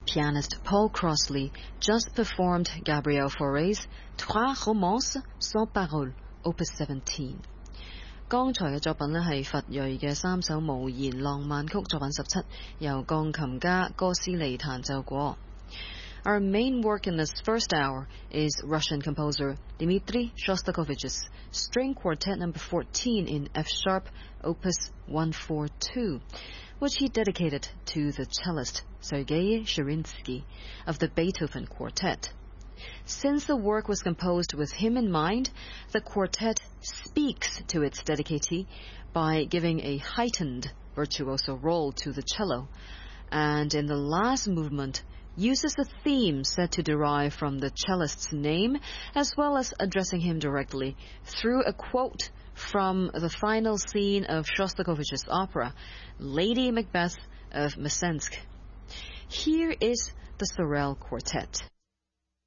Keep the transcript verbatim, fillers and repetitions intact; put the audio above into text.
Pianist Paul Crossley just performed Gabriel Fauré's Trois romances sans paroles, Opus seventeen。剛才嘅作品呢係佛瑞嘅三首無言浪漫曲作品十七，由鋼琴家哥斯利彈奏過。Our main work in this first hour is Russian composer Dmitri Shostakovich's String Quartet number fourteen in F sharp, Opus one forty-two, which he dedicated to the cellist Sergei Sherinsky of the Beethoven Quartet. Since the work was composed with him in mind, the quartet speaks to its dedicatee by giving a heightened virtuoso role to the cello, and in the last movement uses a theme said to derive from the cellist's name, as well as addressing him directly through a quote from the final scene of Shostakovich's opera, Lady Macbeth of Msensk. Here is the Sorel Quartet.